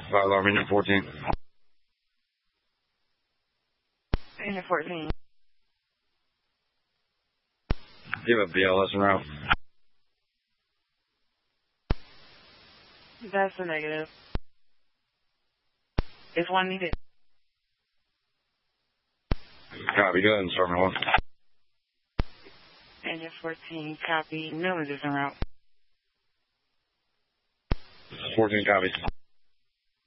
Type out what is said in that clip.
Alarm Unit 14. Unit 14. Give a BLS en route. That's a negative. Is one needed? Copy, go ahead and start my one. Unit 14, copy. Newland is en route. 14 copies.